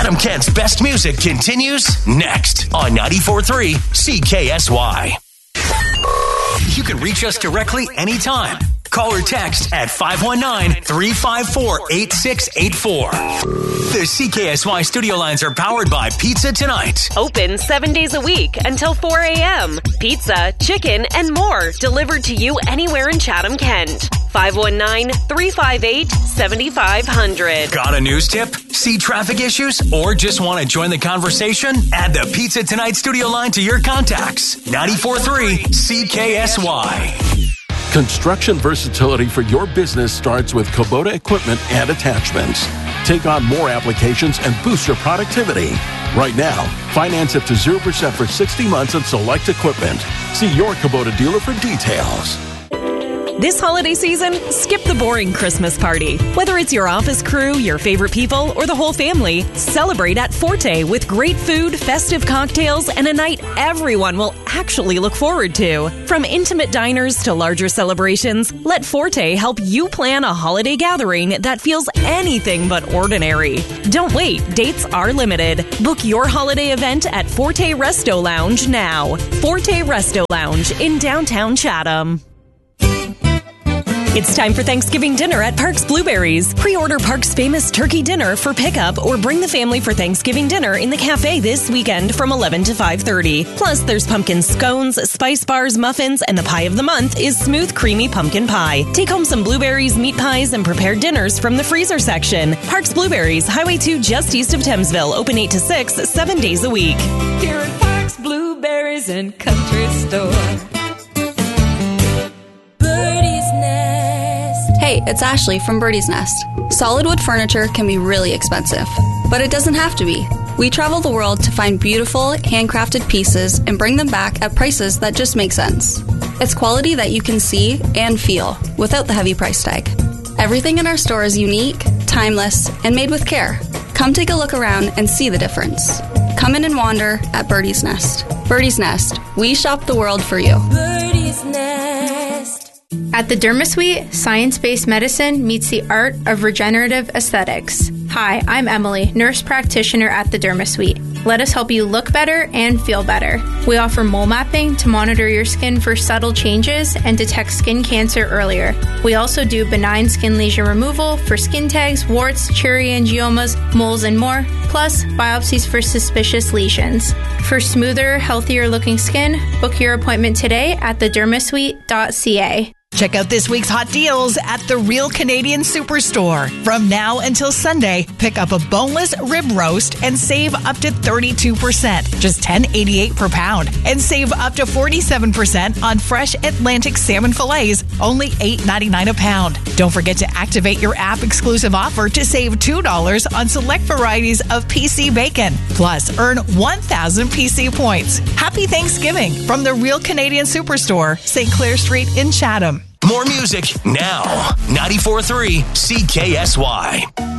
Chatham-Kent's best music continues next on 94.3 CKSY. You can reach us directly anytime. Call or text at 519-354-8684. The CKSY studio lines are powered by Pizza Tonight. Open 7 days a week until 4 a.m. Pizza, chicken, and more delivered to you anywhere in Chatham-Kent. 519-358-7500. Got a news tip? See traffic issues? Or just want to join the conversation? Add the Pizza Tonight studio line to your contacts. 94.3 CKSY. Construction versatility for your business starts with Kubota equipment and attachments. Take on more applications and boost your productivity. Right now, finance up to 0% for 60 months on select equipment. See your Kubota dealer for details. This holiday season, skip the boring Christmas party. Whether it's your office crew, your favorite people, or the whole family, celebrate at Forte with great food, festive cocktails, and a night everyone will actually look forward to. From intimate diners to larger celebrations, let Forte help you plan a holiday gathering that feels anything but ordinary. Don't wait, dates are limited. Book your holiday event at Forte Resto Lounge now. Forte Resto Lounge in downtown Chatham. It's time for Thanksgiving dinner at Parks Blueberries. Pre-order Parks' famous turkey dinner for pickup or bring the family for Thanksgiving dinner in the cafe this weekend from 11 to 5:30. Plus, there's pumpkin scones, spice bars, muffins, and the pie of the month is smooth, creamy pumpkin pie. Take home some blueberries, meat pies, and prepared dinners from the freezer section. Parks Blueberries, Highway 2 just east of Thamesville. Open 8 to 6, 7 days a week. Here at Parks Blueberries and Country Store. Hey, it's Ashley from Birdie's Nest. Solid wood furniture can be really expensive, but it doesn't have to be. We travel the world to find beautiful, handcrafted pieces and bring them back at prices that just make sense. It's quality that you can see and feel without the heavy price tag. Everything in our store is unique, timeless, and made with care. Come take a look around and see the difference. Come in and wander at Birdie's Nest. Birdie's Nest, we shop the world for you. Birdie's Nest. At the DermaSuite, science-based medicine meets the art of regenerative aesthetics. Hi, I'm Emily, nurse practitioner at the DermaSuite. Let us help you look better and feel better. We offer mole mapping to monitor your skin for subtle changes and detect skin cancer earlier. We also do benign skin lesion removal for skin tags, warts, cherry angiomas, moles, and more, plus biopsies for suspicious lesions. For smoother, healthier looking skin, book your appointment today at thedermasuite.ca. Check out this week's hot deals at the Real Canadian Superstore. From now until Sunday, pick up a boneless rib roast and save up to 32%, just $10.88 per pound, and save up to 47% on fresh Atlantic salmon fillets, only $8.99 a pound. Don't forget to activate your app-exclusive offer to save $2 on select varieties of PC bacon. Plus, earn 1,000 PC points. Happy Thanksgiving from the Real Canadian Superstore, St. Clair Street in Chatham. More music now. 94.3 CKSY.